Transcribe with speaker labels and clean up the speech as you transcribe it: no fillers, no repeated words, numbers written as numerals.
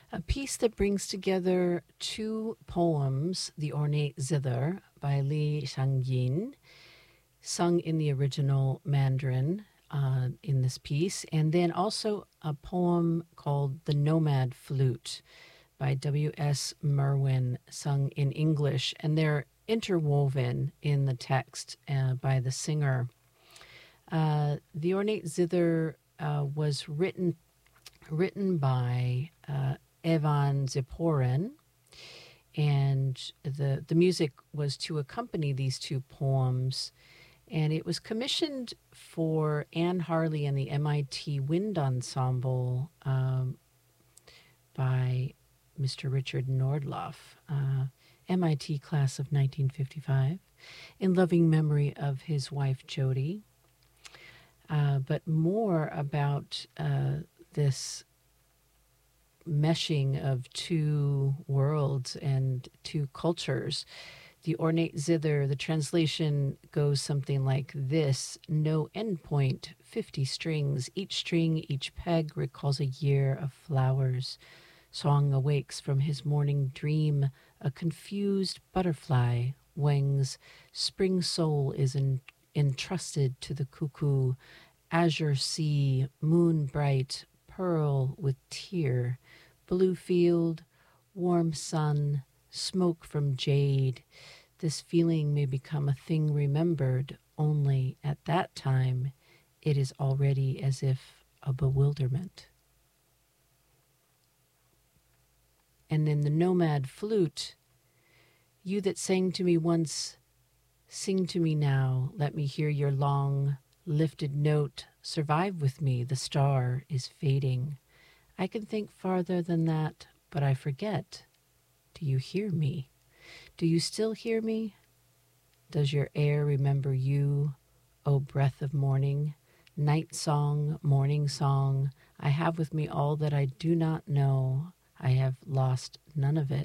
Speaker 1: A piece that brings together two poems, The Ornate Zither by Li Shangyin, sung in the original Mandarin in this piece, and then also a poem called The Nomad Flute by W.S. Merwin, sung in English, and they're interwoven in the text by the singer. The Ornate Zither was written by Evan Ziporyn, and the music was to accompany these two poems, and it was commissioned for Anne Harley and the MIT Wind Ensemble by Mr. Richard Nordloff, MIT class of 1955, in loving memory of his wife Jody. But more about this meshing of two worlds and two cultures. The Ornate Zither, the translation goes something like this: no endpoint, 50 strings, each string, each peg recalls a year of flowers. Song awakes from his morning dream, a confused butterfly wings. Spring soul is entrusted to the cuckoo. Azure sea, moon bright, pearl with tear. Blue field, warm sun, smoke from jade. This feeling may become a thing remembered, only at that time it is already as if a bewilderment. And in the Nomad Flute, you that sang to me once, sing to me now. Let me hear your long, lifted note. Survive with me, the star is fading. I can think farther than that, but I forget. Do you hear me? Do you still hear me? Does your air remember you, O breath of morning? Night song, morning song, I have with me all that I do not know. I have lost none of it.